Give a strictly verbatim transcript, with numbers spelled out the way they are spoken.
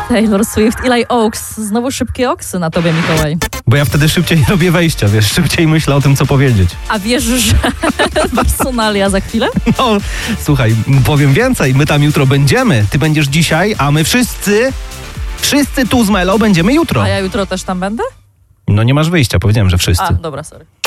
Taylor Swift, Eli Oaks. Znowu szybkie oksy na tobie, Mikołaj. Bo ja wtedy szybciej robię wejścia, wiesz, szybciej myślę o tym, co powiedzieć. A wiesz, że personalia za chwilę? No, słuchaj, powiem więcej, my tam jutro będziemy. Ty będziesz dzisiaj, a my wszyscy, wszyscy tu z Melo będziemy jutro. A ja jutro też tam będę? No nie masz wyjścia, powiedziałem, że wszyscy. A, dobra, sorry.